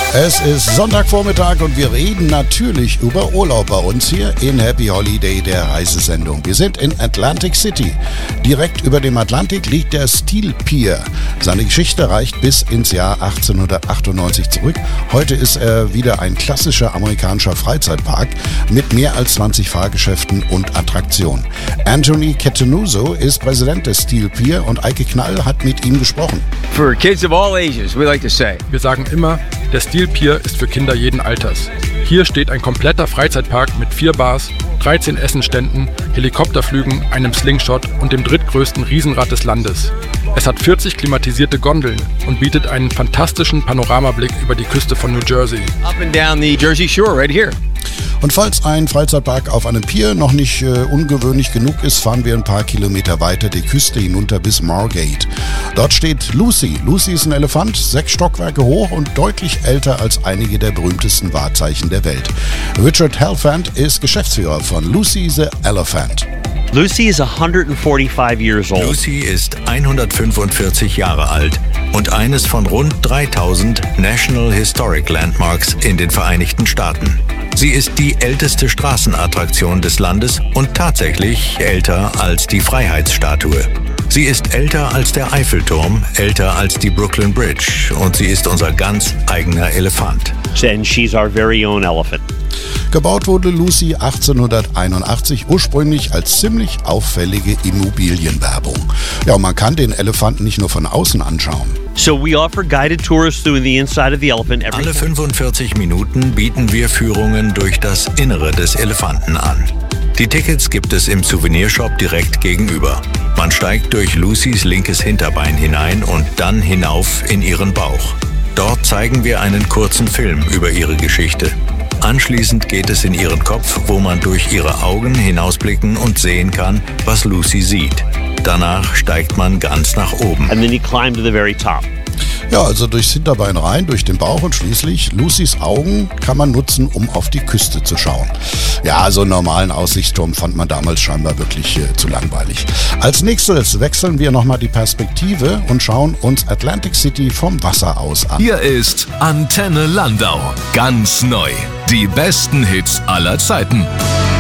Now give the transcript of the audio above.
Es ist Sonntagvormittag und wir reden natürlich über Urlaub bei uns hier in Happy Holiday, der Reisesendung. Wir sind in Atlantic City. Direkt über dem Atlantik liegt der Steel Pier. Seine Geschichte reicht bis ins Jahr 1898 zurück. Heute ist er wieder ein klassischer amerikanischer Freizeitpark mit mehr als 20 Fahrgeschäften und Attraktionen. Anthony Catanuzzo ist Präsident des Steel Pier und Eike Knall hat mit ihm gesprochen. For kids of all ages, we like to say. Wir sagen immer, der Steel Pier ist für Kinder jeden Alters. Hier steht ein kompletter Freizeitpark mit 4 Bars, 13 Essenständen, Helikopterflügen, einem Slingshot und dem drittgrößten Riesenrad des Landes. Es hat 40 klimatisierte Gondeln und bietet einen fantastischen Panoramablick über die Küste von New Jersey. Up and down the Jersey Shore right here. Und falls ein Freizeitpark auf einem Pier noch nicht ungewöhnlich genug ist, fahren wir ein paar Kilometer weiter die Küste hinunter bis Margate. Dort steht Lucy. Lucy ist ein Elefant, 6 Stockwerke hoch und deutlich älter als einige der berühmtesten Wahrzeichen der Welt. Richard Helfand ist Geschäftsführer von Lucy the Elephant. Lucy is 145 years old. Lucy ist 145 Jahre alt und eines von rund 3000 National Historic Landmarks in den Vereinigten Staaten. Sie ist die älteste Straßenattraktion des Landes und tatsächlich älter als die Freiheitsstatue. Sie ist älter als der Eiffelturm, älter als die Brooklyn Bridge und sie ist unser ganz eigener Elefant. And she's our very own elephant. Gebaut wurde Lucy 1881 ursprünglich als ziemlich auffällige Immobilienwerbung. Ja, und man kann den Elefanten nicht nur von außen anschauen. So we offer guided tours through the inside of the elephant every Alle 45 Minuten bieten wir Führungen durch das Innere des Elefanten an. Die Tickets gibt es im Souvenirshop direkt gegenüber. Man steigt durch Lucys linkes Hinterbein hinein und dann hinauf in ihren Bauch. Dort zeigen wir einen kurzen Film über ihre Geschichte. Anschließend geht es in ihren Kopf, wo man durch ihre Augen hinausblicken und sehen kann, was Lucy sieht. Danach steigt man ganz nach oben. and then you climb to the very top. Ja, also durchs Hinterbein rein, durch den Bauch und schließlich Lucys Augen kann man nutzen, um auf die Küste zu schauen. Ja, so einen normalen Aussichtsturm fand man damals scheinbar wirklich zu langweilig. Als nächstes wechseln wir nochmal die Perspektive und schauen uns Atlantic City vom Wasser aus an. Hier ist Antenne Landau. Ganz neu. Die besten Hits aller Zeiten.